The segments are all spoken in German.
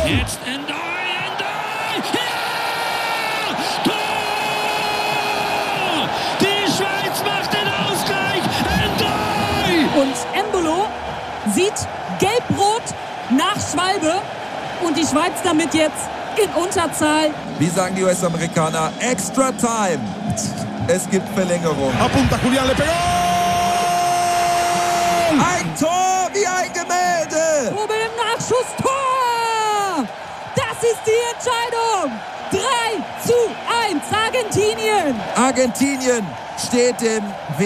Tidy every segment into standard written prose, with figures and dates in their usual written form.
Jetzt Endoi! Ja! Tor! Die Schweiz macht den Ausgleich! Endoi! Und Embolo sieht gelb-rot nach Schwalbe und die Schweiz damit jetzt in Unterzahl. Wie sagen die US-Amerikaner? Extra Time. Es gibt Verlängerung. Apunta Julián, le pegó! Ein Tor wie ein Gemälde. Probe im Nachschuss, Tor! Das ist die Entscheidung. 3:1 Argentinien. Argentinien steht im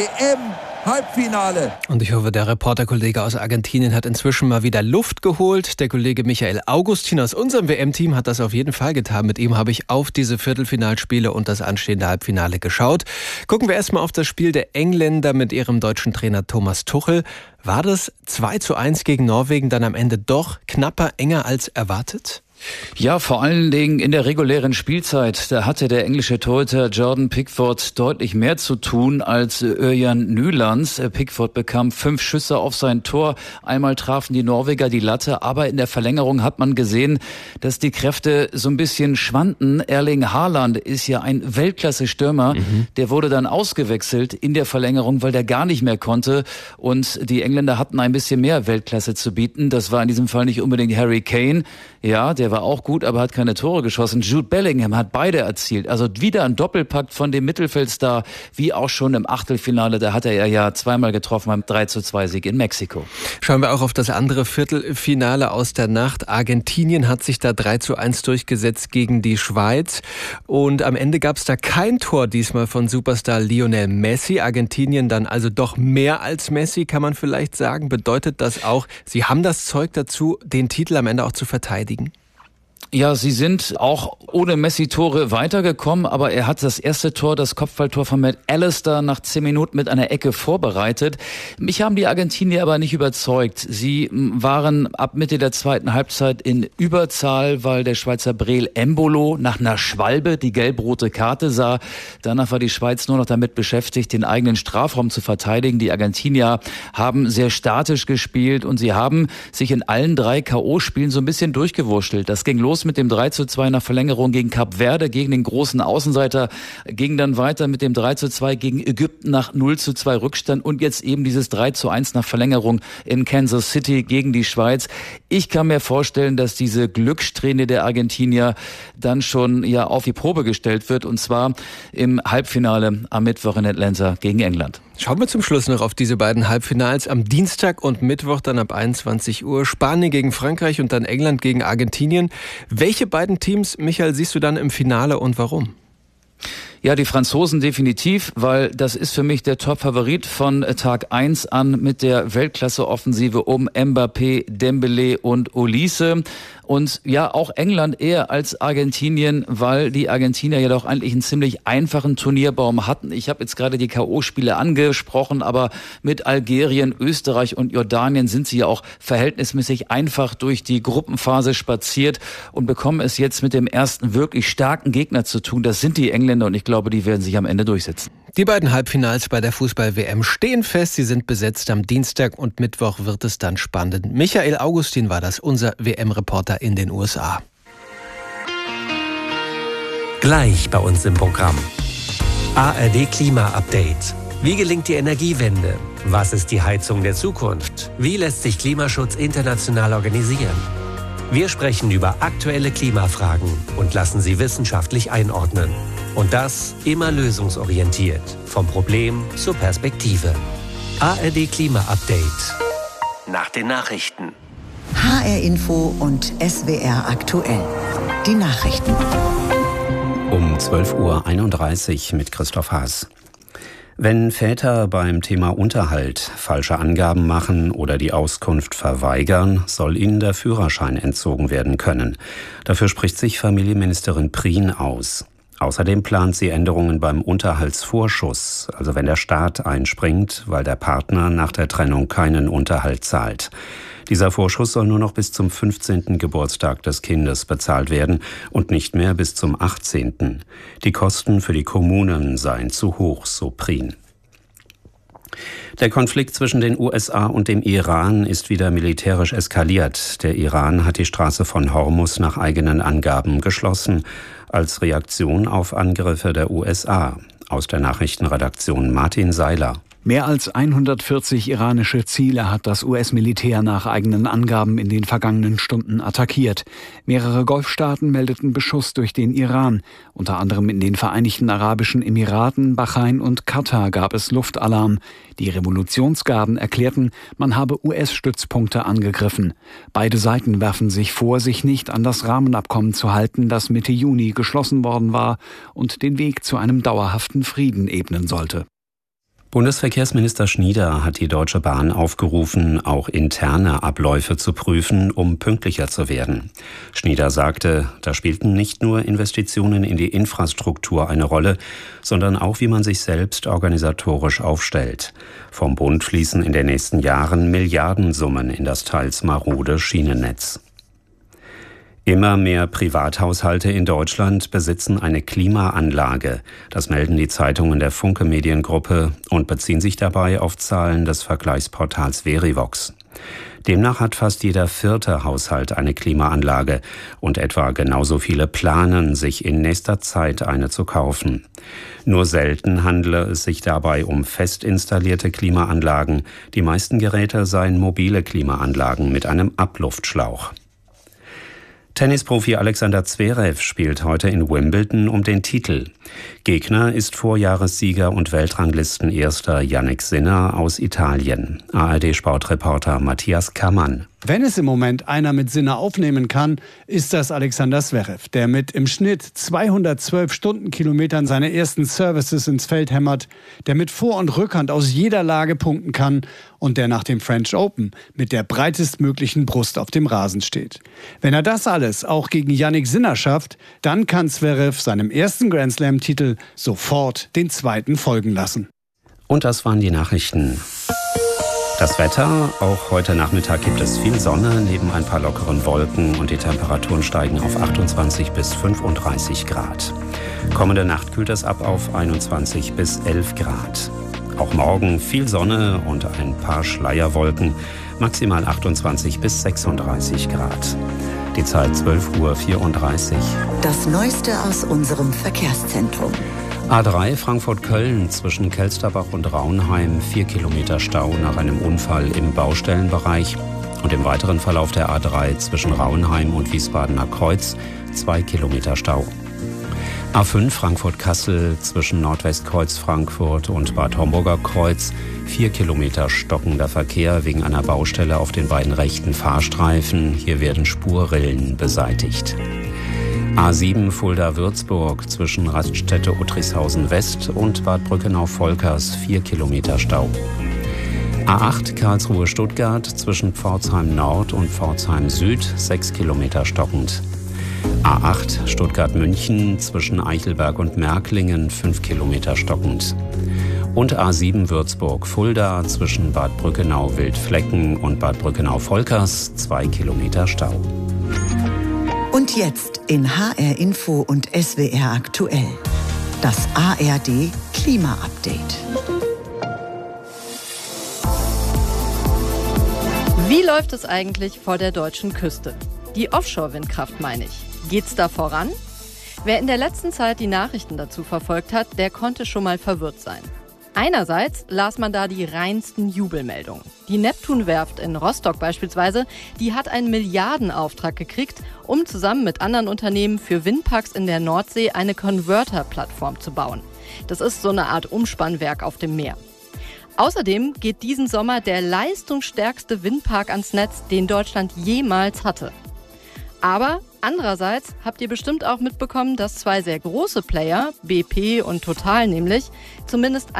WM-Halbfinale. Und ich hoffe, der Reporterkollege aus Argentinien hat inzwischen mal wieder Luft geholt. Der Kollege Michael Augustin aus unserem WM-Team hat das auf jeden Fall getan. Mit ihm habe ich auf diese Viertelfinalspiele und das anstehende Halbfinale geschaut. Gucken wir erstmal auf das Spiel der Engländer mit ihrem deutschen Trainer Thomas Tuchel. War das 2:1 gegen Norwegen dann am Ende doch knapper, enger als erwartet? Ja, vor allen Dingen in der regulären Spielzeit. Da hatte der englische Torhüter Jordan Pickford deutlich mehr zu tun als Örjan Nylands. Pickford bekam 5 Schüsse auf sein Tor. Einmal trafen die Norweger die Latte, aber in der Verlängerung hat man gesehen, dass die Kräfte so ein bisschen schwanden. Erling Haaland ist ja ein Weltklasse-Stürmer. Der wurde dann ausgewechselt in der Verlängerung, weil der gar nicht mehr konnte. Und die Engländer hatten ein bisschen mehr Weltklasse zu bieten. Das war in diesem Fall nicht unbedingt Harry Kane. Ja, der war auch gut, aber hat keine Tore geschossen. Jude Bellingham hat beide erzielt. Also wieder ein Doppelpack von dem Mittelfeldstar, wie auch schon im Achtelfinale. Da hat er ja zweimal getroffen beim 3:2-Sieg in Mexiko. Schauen wir auch auf das andere Viertelfinale aus der Nacht. Argentinien hat sich da 3:1 durchgesetzt gegen die Schweiz. Und am Ende gab es da kein Tor diesmal von Superstar Lionel Messi. Argentinien dann also doch mehr als Messi, kann man vielleicht sagen. Bedeutet das auch, sie haben das Zeug dazu, den Titel am Ende auch zu verteidigen? Ja, sie sind auch ohne Messi-Tore weitergekommen, aber er hat das erste Tor, das Kopfballtor von Matt Allister nach 10 Minuten mit einer Ecke vorbereitet. Mich haben die Argentinier aber nicht überzeugt. Sie waren ab Mitte der zweiten Halbzeit in Überzahl, weil der Schweizer Breel Embolo nach einer Schwalbe die gelb-rote Karte sah. Danach war die Schweiz nur noch damit beschäftigt, den eigenen Strafraum zu verteidigen. Die Argentinier haben sehr statisch gespielt und sie haben sich in allen 3 K.O.-Spielen so ein bisschen durchgewurschtelt. Das ging los mit dem 3:2 nach Verlängerung gegen Kap Verde, gegen den großen Außenseiter, ging dann weiter mit dem 3:2 gegen Ägypten nach 0:2 Rückstand und jetzt eben dieses 3:1 nach Verlängerung in Kansas City gegen die Schweiz. Ich kann mir vorstellen, dass diese Glückssträhne der Argentinier dann schon ja auf die Probe gestellt wird, und zwar im Halbfinale am Mittwoch in Atlanta gegen England. Schauen wir zum Schluss noch auf diese beiden Halbfinals. Am Dienstag und Mittwoch dann ab 21 Uhr. Spanien gegen Frankreich und dann England gegen Argentinien. Welche beiden Teams, Michael, siehst du dann im Finale und warum? Ja, die Franzosen definitiv, weil das ist für mich der Top-Favorit von Tag 1 an mit der Weltklasse-Offensive um Mbappé, Dembélé und Olise. Und ja, auch England eher als Argentinien, weil die Argentinier ja doch eigentlich einen ziemlich einfachen Turnierbaum hatten. Ich habe jetzt gerade die K.O.-Spiele angesprochen, aber mit Algerien, Österreich und Jordanien sind sie ja auch verhältnismäßig einfach durch die Gruppenphase spaziert und bekommen es jetzt mit dem ersten wirklich starken Gegner zu tun. Das sind die Engländer und ich glaube, die werden sich am Ende durchsetzen. Die beiden Halbfinals bei der Fußball-WM stehen fest. Sie sind besetzt. Am Dienstag und Mittwoch wird es dann spannend. Michael Augustin war das, unser WM-Reporter in den USA. Gleich bei uns im Programm. ARD Klima-Update. Wie gelingt die Energiewende? Was ist die Heizung der Zukunft? Wie lässt sich Klimaschutz international organisieren? Wir sprechen über aktuelle Klimafragen und lassen sie wissenschaftlich einordnen. Und das immer lösungsorientiert. Vom Problem zur Perspektive. ARD Klima-Update. Nach den Nachrichten. HR Info und SWR aktuell. Die Nachrichten. Um 12:31 Uhr mit Christoph Haas. Wenn Väter beim Thema Unterhalt falsche Angaben machen oder die Auskunft verweigern, soll ihnen der Führerschein entzogen werden können. Dafür spricht sich Familienministerin Prien aus. Außerdem plant sie Änderungen beim Unterhaltsvorschuss, also wenn der Staat einspringt, weil der Partner nach der Trennung keinen Unterhalt zahlt. Dieser Vorschuss soll nur noch bis zum 15. Geburtstag des Kindes bezahlt werden und nicht mehr bis zum 18. Die Kosten für die Kommunen seien zu hoch, so Prien. Der Konflikt zwischen den USA und dem Iran ist wieder militärisch eskaliert. Der Iran hat die Straße von Hormuz nach eigenen Angaben geschlossen, als Reaktion auf Angriffe der USA. Aus der Nachrichtenredaktion Martin Seiler. Mehr als 140 iranische Ziele hat das US-Militär nach eigenen Angaben in den vergangenen Stunden attackiert. Mehrere Golfstaaten meldeten Beschuss durch den Iran. Unter anderem in den Vereinigten Arabischen Emiraten, Bahrain und Katar gab es Luftalarm. Die Revolutionsgarden erklärten, man habe US-Stützpunkte angegriffen. Beide Seiten werfen sich vor, sich nicht an das Rahmenabkommen zu halten, das Mitte Juni geschlossen worden war und den Weg zu einem dauerhaften Frieden ebnen sollte. Bundesverkehrsminister Schnieder hat die Deutsche Bahn aufgerufen, auch interne Abläufe zu prüfen, um pünktlicher zu werden. Schnieder sagte, da spielten nicht nur Investitionen in die Infrastruktur eine Rolle, sondern auch, wie man sich selbst organisatorisch aufstellt. Vom Bund fließen in den nächsten Jahren Milliardensummen in das teils marode Schienennetz. Immer mehr Privathaushalte in Deutschland besitzen eine Klimaanlage. Das melden die Zeitungen der Funke Mediengruppe und beziehen sich dabei auf Zahlen des Vergleichsportals Verivox. Demnach hat fast jeder 4. Haushalt eine Klimaanlage und etwa genauso viele planen, sich in nächster Zeit eine zu kaufen. Nur selten handle es sich dabei um fest installierte Klimaanlagen. Die meisten Geräte seien mobile Klimaanlagen mit einem Abluftschlauch. Tennisprofi Alexander Zverev spielt heute in Wimbledon um den Titel. Gegner ist Vorjahressieger und Weltranglistenerster Jannik Sinner aus Italien. ARD-Sportreporter Matthias Kammann. Wenn es im Moment einer mit Sinner aufnehmen kann, ist das Alexander Zverev, der mit im Schnitt 212 Stundenkilometern seine ersten Services ins Feld hämmert, der mit Vor- und Rückhand aus jeder Lage punkten kann und der nach dem French Open mit der breitestmöglichen Brust auf dem Rasen steht. Wenn er das alles auch gegen Jannik Sinner schafft, dann kann Zverev seinem ersten Grand Slam-Titel sofort den zweiten folgen lassen. Und das waren die Nachrichten. Das Wetter, auch heute Nachmittag gibt es viel Sonne, neben ein paar lockeren Wolken und die Temperaturen steigen auf 28 bis 35 Grad. Kommende Nacht kühlt es ab auf 21 bis 11 Grad. Auch morgen viel Sonne und ein paar Schleierwolken, maximal 28 bis 36 Grad. Die Zeit 12:34 Uhr. Das Neueste aus unserem Verkehrszentrum. A3 Frankfurt-Köln zwischen Kelsterbach und Raunheim 4 Kilometer Stau nach einem Unfall im Baustellenbereich. Und im weiteren Verlauf der A3 zwischen Raunheim und Wiesbadener Kreuz 2 Kilometer Stau. A5 Frankfurt-Kassel zwischen Nordwestkreuz Frankfurt und Bad Homburger Kreuz 4 Kilometer stockender Verkehr wegen einer Baustelle auf den beiden rechten Fahrstreifen. Hier werden Spurrillen beseitigt. A7 Fulda-Würzburg zwischen Raststätte Uttrichshausen West und Bad Brückenau-Volkers 4 Kilometer Stau. A8 Karlsruhe-Stuttgart zwischen Pforzheim Nord und Pforzheim Süd 6 Kilometer stockend. A8 Stuttgart-München zwischen Eichelberg und Märklingen 5 Kilometer stockend. Und A7 Würzburg-Fulda zwischen Bad Brückenau-Wildflecken und Bad Brückenau-Volkers 2 Kilometer Stau. Und jetzt in HR Info und SWR aktuell. Das ARD Klima-Update. Wie läuft es eigentlich vor der deutschen Küste? Die Offshore-Windkraft meine ich. Geht's da voran? Wer in der letzten Zeit die Nachrichten dazu verfolgt hat, der konnte schon mal verwirrt sein. Einerseits las man da die reinsten Jubelmeldungen. Die Neptun-Werft in Rostock beispielsweise, die hat einen Milliardenauftrag gekriegt, um zusammen mit anderen Unternehmen für Windparks in der Nordsee eine Converter-Plattform zu bauen. Das ist so eine Art Umspannwerk auf dem Meer. Außerdem geht diesen Sommer der leistungsstärkste Windpark ans Netz, den Deutschland jemals hatte. Aber andererseits habt ihr bestimmt auch mitbekommen, dass zwei sehr große Player, BP und Total nämlich, zumindest